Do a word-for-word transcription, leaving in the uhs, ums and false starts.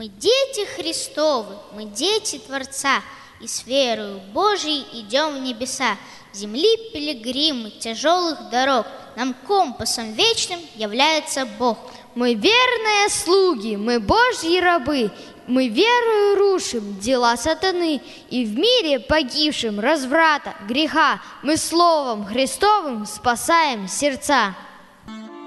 Мы дети Христовы, мы дети Творца, и с верою Божией идем в небеса. Земли пилигримы тяжелых дорог, нам компасом вечным является Бог. Мы верные слуги, мы Божьи рабы, мы верою рушим дела сатаны, и в мире погибшим разврата, греха мы словом Христовым спасаем сердца.